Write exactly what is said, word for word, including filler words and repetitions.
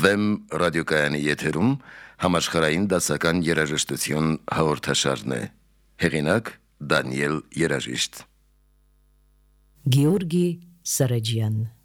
Վեմ ռադիոկայանի եթերում համաշխարհային դասական երաժշտություն հաղորդաշարն է։ Հեղինակ Դանիել Երաժիշտ։ Գեորգի Սարաջյան